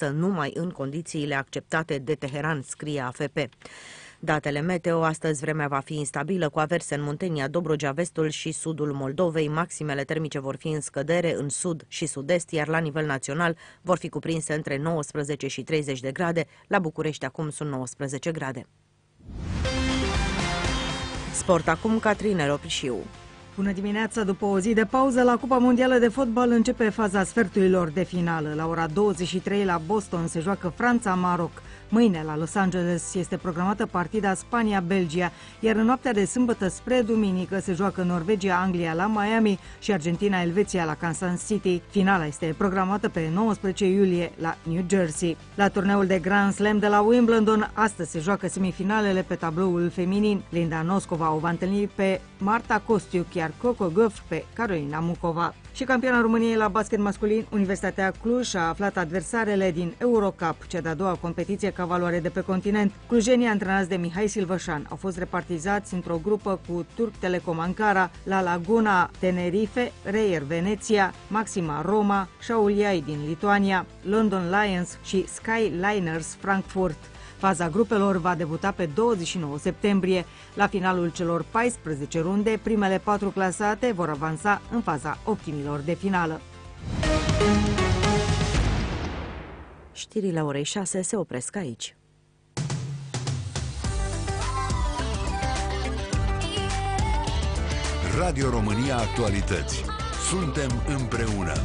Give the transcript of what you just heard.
însă numai în condițiile acceptate de Teheran, scrie AFP. Datele meteo: astăzi vremea va fi instabilă, cu averse în Muntenia, Dobrogea, vestul și sudul Moldovei. Maximele termice vor fi în scădere în sud și sud-est, iar la nivel național vor fi cuprinse între 19 și 30 de grade. La București acum sunt 19 grade. Sport acum, Catrin Loprișiu. Bună dimineața! După o zi de pauză, la Cupa Mondială de Fotbal începe faza sferturilor de finală. La ora 23 la Boston se joacă Franța-Maroc. Mâine la Los Angeles este programată partida Spania-Belgia, iar în noaptea de sâmbătă spre duminică se joacă Norvegia-Anglia la Miami și Argentina-Elveția la Kansas City. Finala este programată pe 19 iulie la New Jersey. La turneul de Grand Slam de la Wimbledon, astăzi se joacă semifinalele pe tabloul feminin. Linda Noskova o va întâlni pe Marta Kostiuk, iar Coco Gauff pe Carolina Mucova. Și campioana României la basket masculin, Universitatea Cluj a aflat adversarele din Eurocup, cea de-a doua competiție ca valoare de pe continent. Clujenii, antrenați de Mihai Silvășan, au fost repartizați într-o grupă cu Turk Telecom Ankara, La Laguna Tenerife, Reyer Veneția, Maxima Roma, Šiauliai din Lituania, London Lions și Skyliners Frankfurt. Faza grupelor va debuta pe 29 septembrie. La finalul celor 14 runde, primele 4 clasate vor avansa în faza optimilor de finală. Știrile orei 6 se opresc aici. Radio România Actualități. Suntem împreună.